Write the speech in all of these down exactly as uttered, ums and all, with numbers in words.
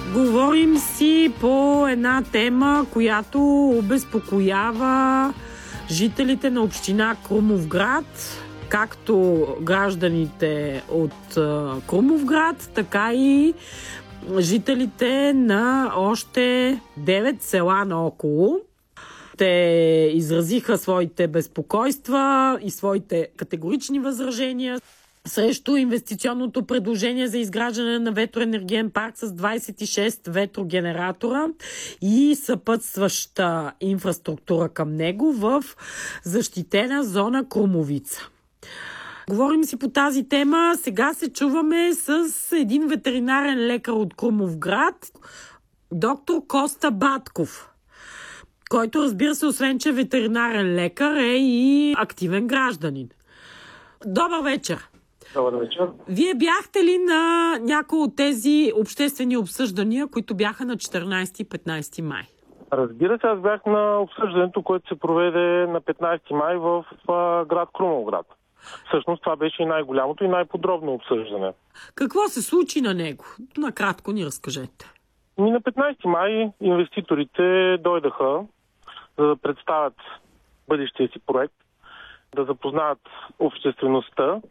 Говорим си по една тема, която обезпокоява жителите на община Крумовград, както гражданите от Крумовград, така и жителите на още девет села наоколо. Те изразиха своите безпокойства и своите категорични възражения срещу инвестиционното предложение за изграждане на ветроенергиен парк с двадесет и шест ветрогенератора и съпътстваща инфраструктура към него в защитена зона Крумовица. Говорим си по тази тема. Сега се чуваме с един ветеринарен лекар от Крумовград, доктор Коста Батков, който, разбира се, освен че е ветеринарен лекар, е и активен гражданин. Добър вечер! Добър вечер. Вие бяхте ли на някои от тези обществени обсъждания, които бяха на четиринадесети и петнадесети май? Разбира се, аз бях на обсъждането, което се проведе на петнадесети май в а, град Крумовград. Всъщност това беше и най-голямото и най-подробно обсъждане. Какво се случи на него? Накратко ни разкажете. И на петнадесети май инвеститорите дойдаха за да представят бъдещия си проект, да запознаят обществеността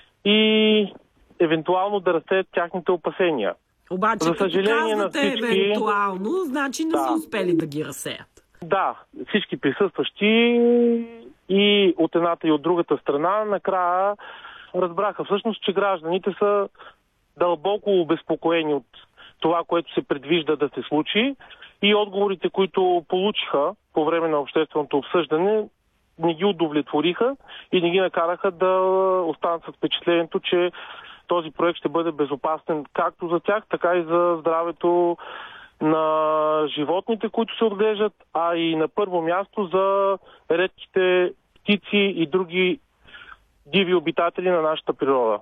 и евентуално да разсеят тяхните опасения. Обаче, за съжаление на всички, евентуално, значи не да, са успели да ги разсеят. Да, всички присъстващи и от едната и от другата страна накрая разбраха всъщност, че гражданите са дълбоко обезпокоени от това, което се предвижда да се случи, и отговорите, които получиха по време на общественото обсъждане, не ги удовлетвориха и не ги накараха да останат с впечатлението, че този проект ще бъде безопасен както за тях, така и за здравето на животните, които се отглеждат, а и на първо място за редките птици и други диви обитатели на нашата природа.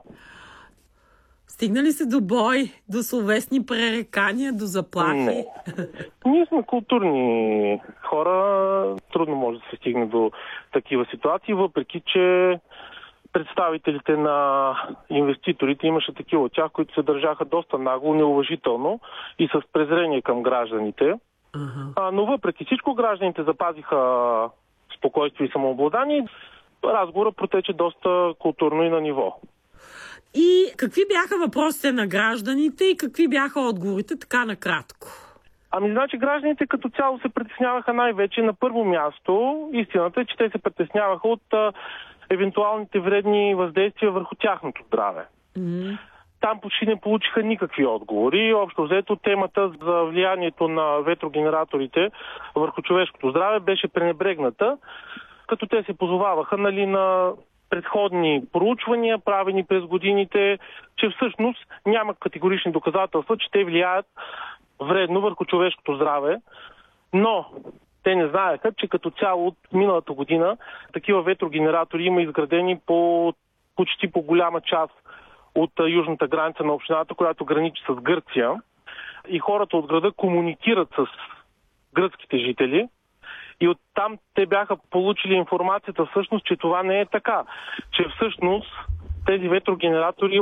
Стигна ли се до бой, до словесни пререкания, до заплахи? Не. Ние сме културни хора. Трудно може да се стигне до такива ситуации, въпреки че представителите на инвеститорите, имаше такива от тях, които се държаха доста нагло, неуважително и с презрение към гражданите. Uh-huh. А, но въпреки всичко гражданите запазиха спокойствие и самообладание. Разговорът протече доста културно и на ниво. И какви бяха въпросите на гражданите и какви бяха отговорите, така накратко? Ами, значи, гражданите като цяло се притесняваха най-вече на първо място. Истината е, че те се притесняваха от а, евентуалните вредни въздействия върху тяхното здраве. Mm-hmm. Там почти не получиха никакви отговори. Общо взето темата за влиянието на ветрогенераторите върху човешкото здраве беше пренебрегната, като те се позоваваха, нали, на предходни проучвания, правени през годините, че всъщност няма категорични доказателства, че те влияят вредно върху човешкото здраве, но те не знаеха, че като цяло от миналата година такива ветрогенератори има изградени по почти по голяма част от южната граница на общината, която граничи с Гърция, и хората от града комуникират с гръцките жители. И оттам те бяха получили информацията всъщност, че това не е така. Че всъщност тези ветрогенератори